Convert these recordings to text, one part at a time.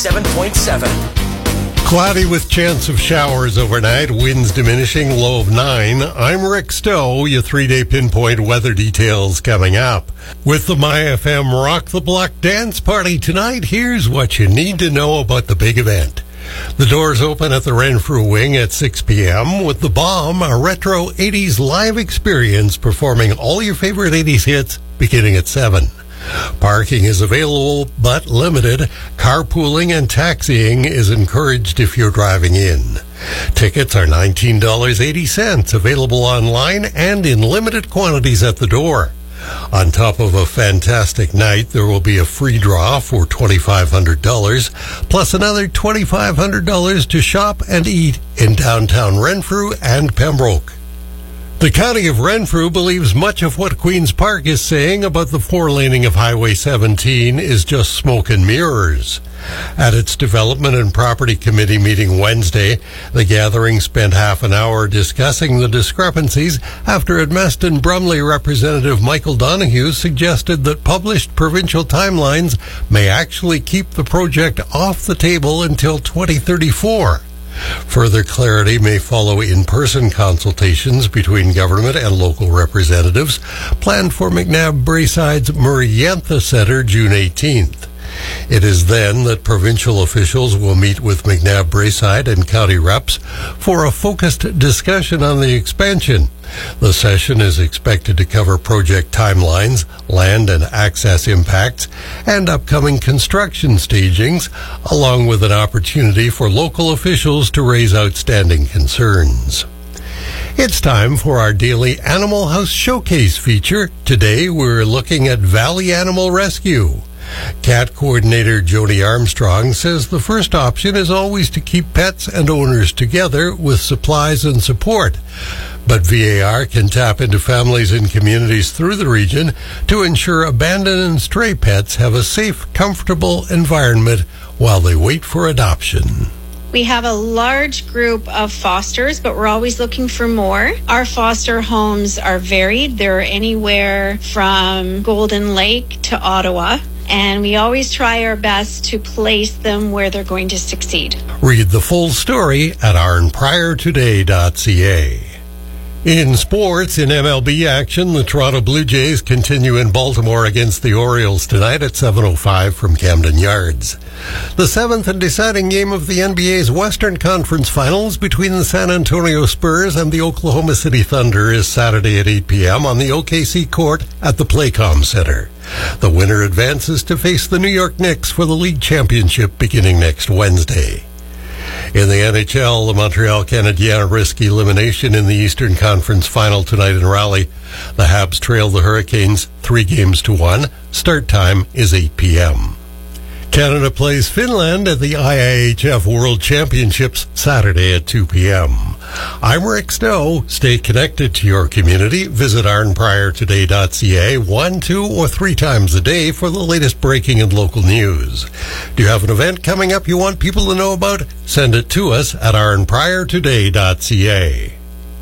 7.7. Cloudy with chance of showers overnight, winds diminishing, low of 9. I'm Rick Stowe, your 3-day pinpoint weather details coming up. With the MyFM Rock the Block Dance Party tonight, here's what you need to know about the big event. The doors open at the Renfrew Wing at 6 p.m. with The Bomb, a retro 80s live experience performing all your favorite 80s hits beginning at 7. Parking is available but limited. Carpooling and taxiing is encouraged if you're driving in. Tickets are $19.80, available online and in limited quantities at the door. On top of a fantastic night, there will be a free draw for $2,500, plus another $2,500 to shop and eat in downtown Renfrew and Pembroke. The County of Renfrew believes much of what Queen's Park is saying about the 4-laning of Highway 17 is just smoke and mirrors. At its Development and Property Committee meeting Wednesday, the gathering spent half an hour discussing the discrepancies after Edmeston Brumley Representative Michael Donoghue suggested that published provincial timelines may actually keep the project off the table until 2034. Further clarity may follow in-person consultations between government and local representatives planned for McNabb Brayside's Murray Yantha Centre June 18th. It is then that provincial officials will meet with McNabb Brayside and county reps for a focused discussion on the expansion. The session is expected to cover project timelines, land and access impacts, and upcoming construction stagings, along with an opportunity for local officials to raise outstanding concerns. It's time for our daily Animal House Showcase feature. Today we're looking at Valley Animal Rescue. Cat coordinator Joni Armstrong says the first option is always to keep pets and owners together with supplies and support. But VAR can tap into families and communities through the region to ensure abandoned and stray pets have a safe, comfortable environment while they wait for adoption. We have a large group of fosters, but we're always looking for more. Our foster homes are varied. They're anywhere from Golden Lake to Ottawa. And we always try our best to place them where they're going to succeed. Read the full story at arnpriortoday.ca. In sports, in MLB action, the Toronto Blue Jays continue in Baltimore against the Orioles tonight at 7:05 from Camden Yards. The seventh and deciding game of the NBA's Western Conference Finals between the San Antonio Spurs and the Oklahoma City Thunder is Saturday at 8 p.m. on the OKC court at the Playcom Center. The winner advances to face the New York Knicks for the league championship beginning next Wednesday. In the NHL, the Montreal Canadiens risk elimination in the Eastern Conference Final tonight in Raleigh. The Habs trail the Hurricanes 3-1. Start time is 8 p.m. Canada plays Finland at the IIHF World Championships Saturday at 2 p.m. I'm Rick Stowe. Stay connected to your community. Visit arnpriortoday.ca 1, 2, or 3 times a day for the latest breaking and local news. Do you have an event coming up you want people to know about? Send it to us at arnpriortoday.ca.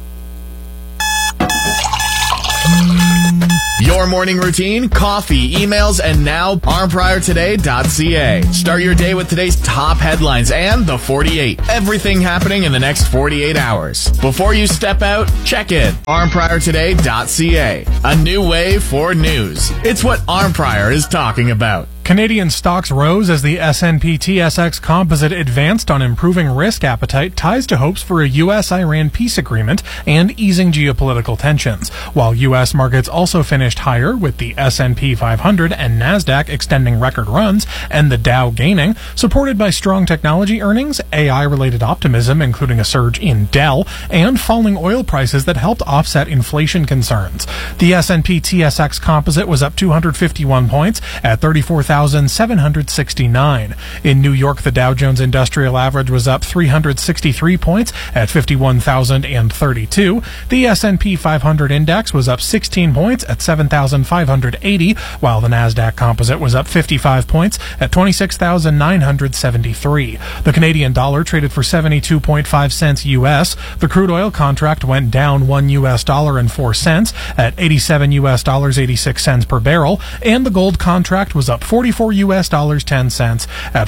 Your morning routine, coffee, emails, and now arnpriortoday.ca. Start your day with today's top headlines and the 48. Everything happening in the next 48 hours. Before you step out, check in. arnpriortoday.ca. A new way for news. It's what Arnprior is talking about. Canadian stocks rose as the S&P/TSX Composite advanced on improving risk appetite, ties to hopes for a U.S.-Iran peace agreement and easing geopolitical tensions, while U.S. markets also finished higher with the S&P 500 and NASDAQ extending record runs and the Dow gaining, supported by strong technology earnings, AI-related optimism including a surge in Dell, and falling oil prices that helped offset inflation concerns. The S&P/TSX Composite was up 251 points at 34,769. In New York, the Dow Jones Industrial Average was up 363 points at 51,032. The S&P 500 Index was up 16 points at 7,580, while the NASDAQ Composite was up 55 points at 26,973. The Canadian dollar traded for 72.5 cents U.S. The crude oil contract went down $1 and 4 cents at $87 US 86 cents per barrel, and the gold contract was up 40 $44.10 at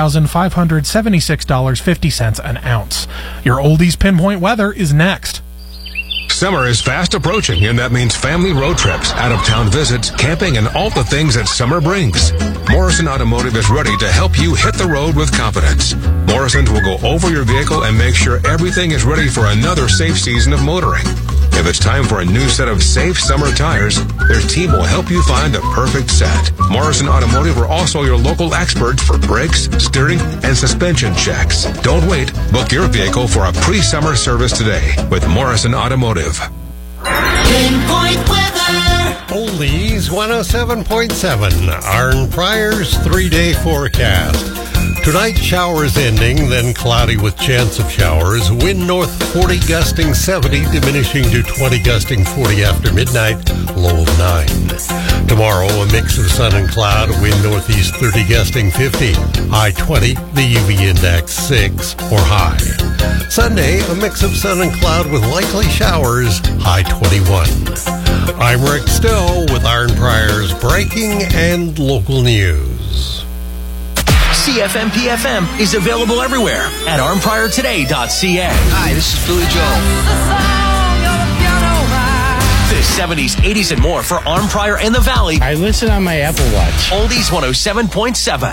$4,576.50 an ounce. Your Oldies Pinpoint weather is next. Summer is fast approaching, and that means family road trips, out-of-town visits, camping, and all the things that summer brings. Morrison Automotive is ready to help you hit the road with confidence. Morrison's will go over your vehicle and make sure everything is ready for another safe season of motoring. If it's time for a new set of safe summer tires, their team will help you find the perfect set. Morrison Automotive are also your local experts for brakes, steering, and suspension checks. Don't wait. Book your vehicle for a pre-summer service today with Morrison Automotive. Pinpoint weather. Oldies 107.7, Arn Pryor's 3-day forecast. Tonight, showers ending, then cloudy with chance of showers. Wind north 40 gusting 70, diminishing to 20 gusting 40 after midnight, low of 9. Tomorrow, a mix of sun and cloud, wind northeast 30 gusting 50, high 20, the UV index 6 or high. Sunday, a mix of sun and cloud with likely showers, high 21. I'm Rick Stowe with Arn Pryor's breaking and local news. CFM-PFM is available everywhere at armpriortoday.ca. Hi, this is Billy Joel. The 70s, 80s, and more for Arn Pryor and the Valley. I listen on my Apple Watch. Oldies 107.7.